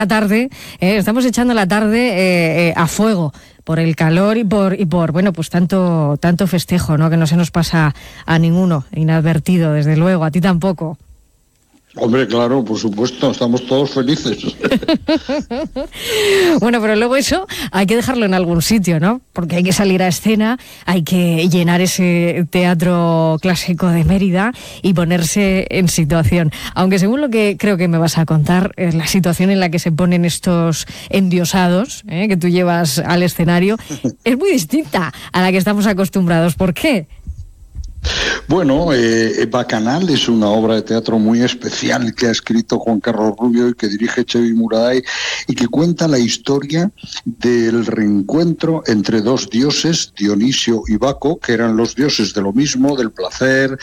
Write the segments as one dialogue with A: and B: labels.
A: la tarde, estamos echando la tarde a fuego por el calor y por bueno, pues tanto festejo, ¿no? Que no se nos pasa a ninguno inadvertido, desde luego, a ti tampoco.
B: Hombre, claro, por supuesto, estamos todos felices.
A: Bueno, pero luego eso hay que dejarlo en algún sitio, ¿no? Porque hay que salir a escena, hay que llenar ese Teatro Clásico de Mérida y ponerse en situación. Aunque según lo que creo que me vas a contar, la situación en la que se ponen estos endiosados, que tú llevas al escenario, es muy distinta a la que estamos acostumbrados. ¿Por qué?
B: Bueno, Bacanal es una obra de teatro muy especial que ha escrito Juan Carlos Rubio y que dirige Txevi Muraday y que cuenta la historia del reencuentro entre dos dioses, Dionisio y Baco, que eran los dioses de lo mismo, del placer,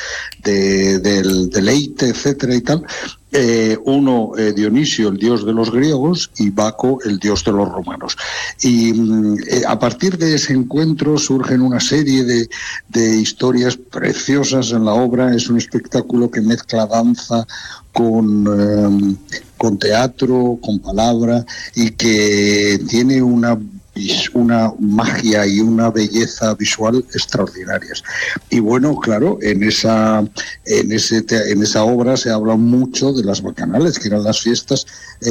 B: del deleite, etcétera y tal. Uno, Dionisio, el dios de los griegos, y Baco, el dios de los romanos. Y a partir de ese encuentro surgen una serie de historias preciosas en la obra. Es un espectáculo que mezcla danza con teatro, con palabra, y que tiene una magia y una belleza visual extraordinarias. Y bueno, claro, en esa obra se habla mucho de las bacanales, que eran las fiestas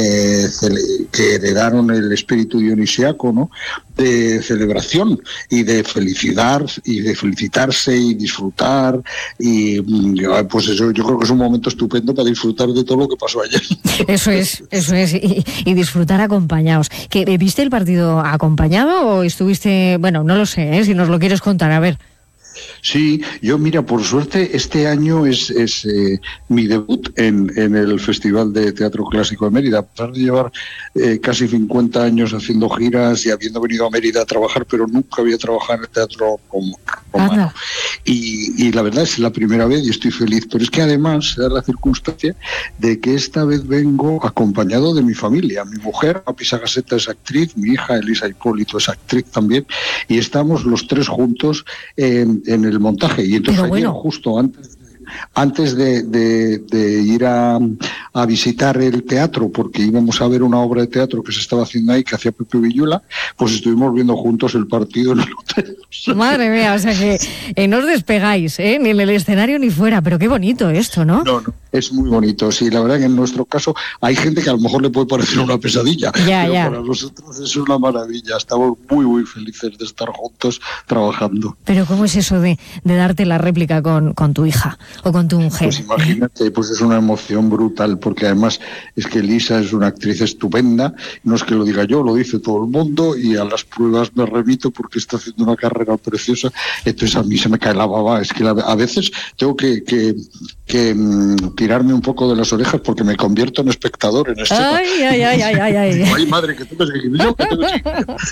B: que heredaron el espíritu dionisiaco, ¿no? De celebración y de felicidad y de felicitarse y disfrutar, y pues eso, yo creo que es un momento estupendo para disfrutar de todo lo que pasó ayer. Eso es,
A: y disfrutar acompañados. ¿Viste el partido acompañado o estuviste, bueno, no lo sé, si nos lo quieres contar, a ver?
B: Sí, yo mira, por suerte este año es mi debut en el Festival de Teatro Clásico de Mérida, a pesar de llevar casi 50 años haciendo giras y habiendo venido a Mérida a trabajar, pero nunca había trabajado en el teatro romano. Y la verdad es la primera vez y estoy feliz, pero es que además se da la circunstancia de que esta vez vengo acompañado de mi familia. Mi mujer, Papi Sagaseta, es actriz, mi hija Elisa Hipólito es actriz también, y estamos los tres juntos en el montaje. Y entonces ayer, justo antes de ir a visitar el teatro, porque íbamos a ver una obra de teatro que se estaba haciendo ahí, que hacía Pepe Villuela, pues estuvimos viendo juntos el partido en el hotel.
A: Madre mía, o sea que no os despegáis, ni en el escenario ni fuera, pero qué bonito esto, ¿no?
B: No, es muy bonito, sí, la verdad que en nuestro caso hay gente que a lo mejor le puede parecer una pesadilla, pero para nosotros es una maravilla, estamos muy, muy felices de estar juntos trabajando.
A: Pero ¿cómo es eso de darte la réplica con tu hija o con tu mujer?
B: Pues imagínate, pues es una emoción brutal, porque además es que Elisa es una actriz estupenda, no es que lo diga yo, lo dice todo el mundo, y a las pruebas me remito porque está haciendo una carrera preciosa. Entonces a mí se me cae la baba, es que a veces tengo que tirarme un poco de las orejas porque me convierto en espectador en escena. Ay, madre, que tengo que seguir yo, que tengo que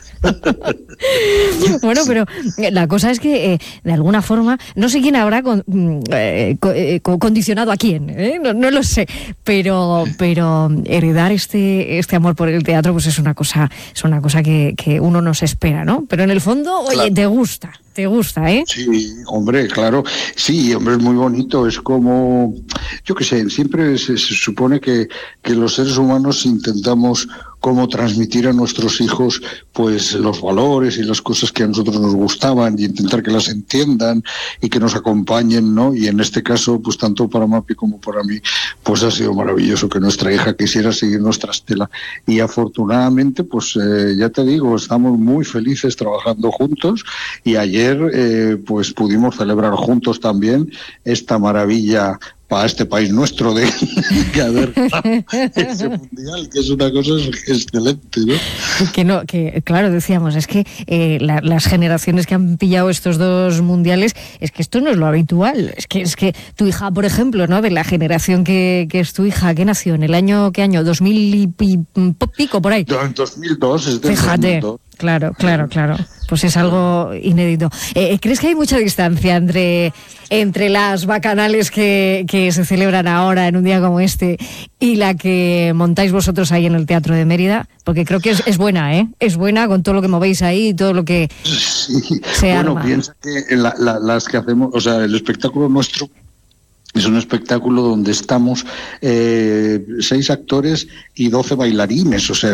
B: seguir.
A: Bueno, pero la cosa es que de alguna forma, no sé quién habrá condicionado a quién, no lo sé, pero heredar este amor por el teatro, pues es una cosa que uno no se espera, ¿no? Pero en el fondo, oye, claro. Te gusta, ¿eh?
B: Sí, hombre, claro. Sí, hombre, es muy bonito. Es como, yo qué sé, siempre se supone que los seres humanos intentamos como transmitir a nuestros hijos pues los valores y las cosas que a nosotros nos gustaban, y intentar que las entiendan y que nos acompañen, ¿no? Y en este caso, pues tanto para Mapi como para mí, pues ha sido maravilloso que nuestra hija quisiera seguir nuestra estela. Y afortunadamente, pues ya te digo, estamos muy felices trabajando juntos, y ayer pues pudimos celebrar juntos también esta maravilla para este país nuestro de haber ese mundial, que es una cosa excelente, ¿no?
A: Que claro, decíamos, es que las generaciones que han pillado estos dos mundiales, es que esto no es lo habitual, es que tu hija, por ejemplo, ¿no? De la generación que es tu hija, que nació en el año, ¿qué año? 2000 y pico, por ahí.
B: En 2002, es de
A: Fíjate.
B: 2002.
A: Claro. Pues es algo inédito. ¿Crees que hay mucha distancia entre las bacanales que se celebran ahora en un día como este y la que montáis vosotros ahí en el Teatro de Mérida? Porque creo que es buena, ¿eh? Es buena con todo lo que movéis ahí y todo lo que se arma.
B: Bueno, piensa que las que hacemos, o sea, el espectáculo nuestro Es un espectáculo donde estamos 6 actores y 12 bailarines, o sea,